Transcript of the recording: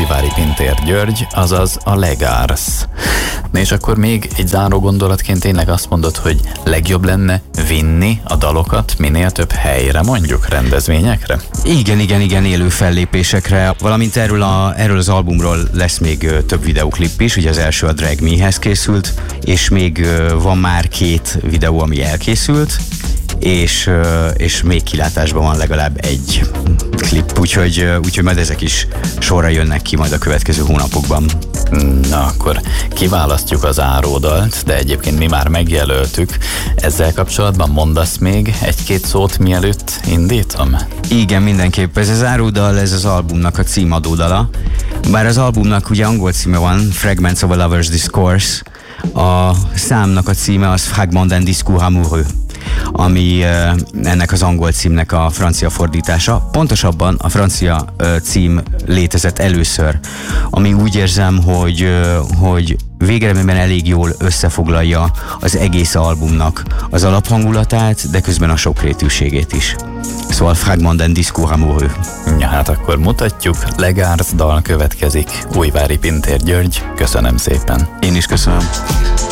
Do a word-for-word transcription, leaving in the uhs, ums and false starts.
Újvári Pintér György, azaz a Legars. És akkor még egy záró gondolatként tényleg azt mondod, hogy legjobb lenne vinni a dalokat minél több helyre, mondjuk rendezvényekre? Igen, igen, igen, élő fellépésekre, valamint erről, a, erről az albumról lesz még ö, több videóklip is, ugye az első a Drag Me-hez készült, és még ö, van már két videó, ami elkészült, és, és még kilátásban van legalább egy klip, úgyhogy, úgyhogy majd ezek is sorra jönnek ki majd a következő hónapokban. Na akkor kiválasztjuk az áródalt, de egyébként mi már megjelöltük. Ezzel kapcsolatban mondasz még egy-két szót, mielőtt indítom? Igen, mindenképp. Ez az áródal, ez az albumnak a címadódala. Bár az albumnak ugye angol címe van, Fragments of a Lover's Discourse, a számnak a címe az Fragments d'un discours amoureux, ami uh, ennek az angol címnek a francia fordítása. Pontosabban a francia uh, cím létezett először, ami úgy érzem, hogy, uh, hogy végeredményben elég jól összefoglalja az egész albumnak az alaphangulatát, de közben a sokrétűségét is. Szóval Fragments d'un discours amoureux. Ja, hát akkor mutatjuk, Legars dal következik. Újvári Pintér György, köszönöm szépen. Én is köszönöm.